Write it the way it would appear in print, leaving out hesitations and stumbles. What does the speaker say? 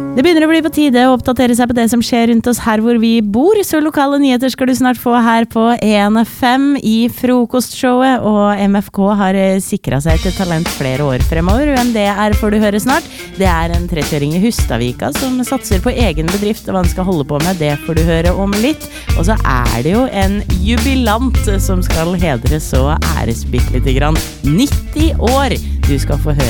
Det begynner å bli på tide å oppdatere seg på det som skjer rundt oss her hvor vi bor, så lokale nyheter skal du snart få her på 1FM i frokostshowet, og MFK har sikret seg et talent flere år fremover, hvem det får du høre snart. Det en 30-åring i Hustadvika som satser på egen bedrift, og hva han skal holde på med, det får du høre om litt. Og så det jo en jubilant som skal hedres og æres bitte lite grann. 90 år! Du skal få høre